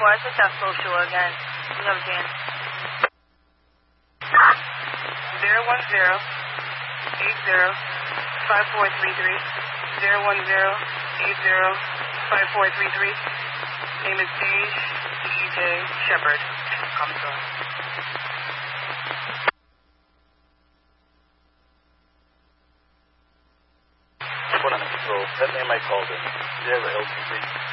I think that's social again. We have Dan. 010-80-5433. 010-80-5433. Name is Sage DJ Shepard. Comstock. That name I called in. Do you have a LTC?